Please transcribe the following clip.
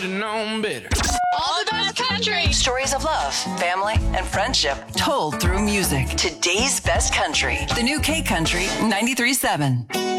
should have known better. All the best country. Stories of love, family, and friendship told through music. Today's best country. The new K Country 93.7.